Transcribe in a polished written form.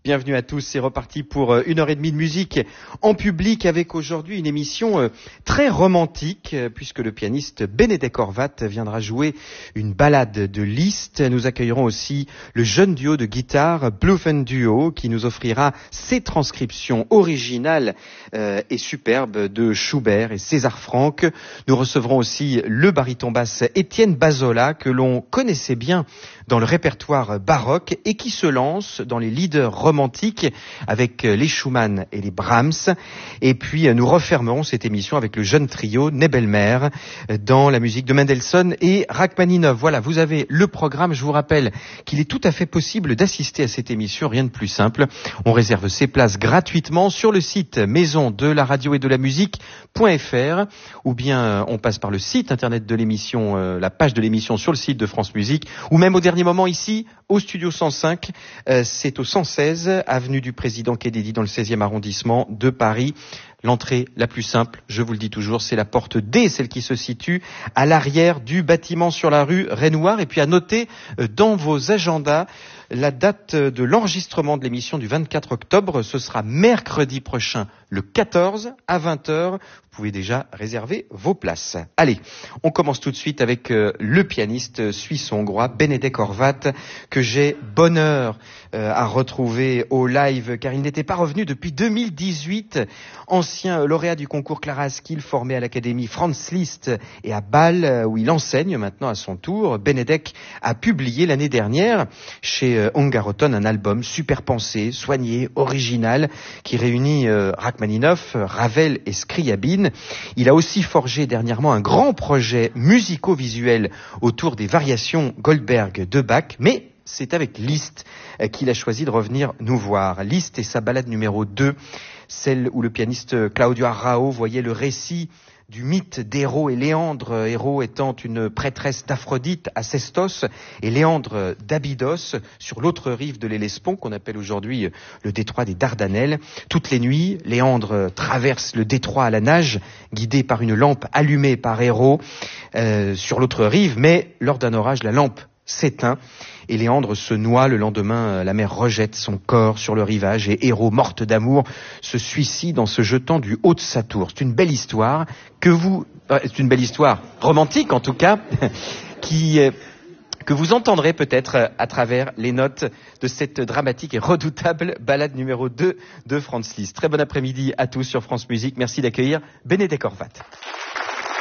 Bienvenue à tous, c'est reparti pour 1h30 de musique en public avec aujourd'hui une émission très romantique puisque le pianiste Benedek Horvat viendra jouer une ballade de Liszt. Nous accueillerons aussi le jeune duo de guitare Bluffen Duo qui nous offrira ses transcriptions originales et superbes de Schubert et César Franck. Nous recevrons aussi le baryton basse Étienne Bazola que l'on connaissait bien dans le répertoire baroque et qui se lance dans les leaders romantiques avec les Schumann et les Brahms. Et puis nous refermerons cette émission avec le jeune trio Nebelmer dans la musique de Mendelssohn et Rachmaninov. Voilà, vous avez le programme. Je vous rappelle qu'il est tout à fait possible d'assister à cette émission, rien de plus simple. On réserve ses places gratuitement sur le site maison de la radio et de la musique.fr ou bien on passe par le site internet de l'émission, la page de l'émission sur le site de France Musique ou même au dernier moment ici au studio 105, c'est au 116 avenue du Président Kennedy dans le 16e arrondissement de Paris. L'entrée la plus simple, je vous le dis toujours, c'est la porte D, celle qui se situe à l'arrière du bâtiment sur la rue Raynouard. Et puis à noter dans vos agendas la date de l'enregistrement de l'émission du 24 octobre. Ce sera mercredi prochain, le 14 à 20h. Vous pouvez déjà réserver vos places. Allez, on commence tout de suite avec le pianiste suisse-hongrois Benedek Horvat que j'ai bonheur à retrouver au live car il n'était pas revenu depuis 2018. Ancien lauréat du concours Clara Askill formé à l'académie Franz Liszt et à Bâle où il enseigne maintenant à son tour. Benedek a publié l'année dernière chez Ungaroton un album super pensé, soigné, original qui réunit Rachmaninov, Ravel et Scriabine. Il a aussi forgé dernièrement un grand projet musico-visuel autour des variations Goldberg de Bach, mais c'est avec Liszt qu'il a choisi de revenir nous voir. Liszt et sa ballade numéro 2, celle où le pianiste Claudio Arrau voyait le récit du mythe d'Héro et Léandre, Héro étant une prêtresse d'Aphrodite à Sestos et Léandre d'Abydos sur l'autre rive de l'Hellespont qu'on appelle aujourd'hui le détroit des Dardanelles. Toutes les nuits, Léandre traverse le détroit à la nage, guidé par une lampe allumée par Héro sur l'autre rive, mais lors d'un orage, la lampe s'éteint et Léandre se noie. Le lendemain, la mer rejette son corps sur le rivage et Héro, morte d'amour, se suicide en se jetant du haut de sa tour. C'est une belle histoire c'est une belle histoire romantique en tout cas, que vous entendrez peut-être à travers les notes de cette dramatique et redoutable ballade numéro 2 de Franz Liszt. Très bon après-midi à tous sur France Musique. Merci d'accueillir Benedek Horvat.